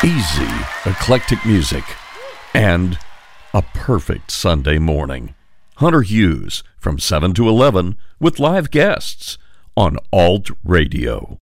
Easy, eclectic music, and a perfect Sunday morning. Hunter Hughes from 7 to 11 with live guests on Alt Radio.